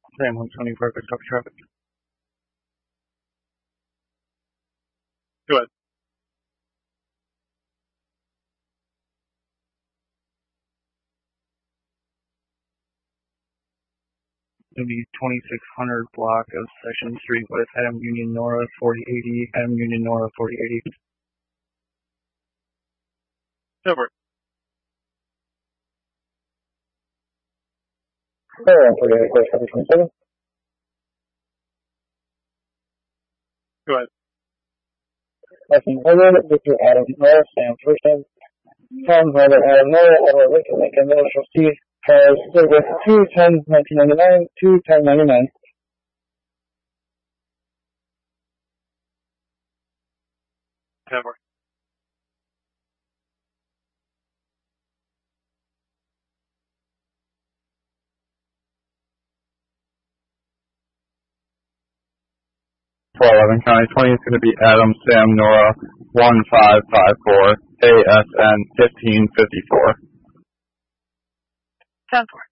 Sam 124, good talk traffic. Go ahead. It'll be 2600 block of Session Street with Adam Union Nora 4080, Adam Union Nora 4080. Over. Go ahead. With your Adam Nora, Sam first time. Tom Brother Adam Nora, over Lincoln National C. Cars, with 2/10/1999, 2/10/99. Over. For 11 County 20 is going to be Adam Sam Nora 1554 ASN 1554. 10-4.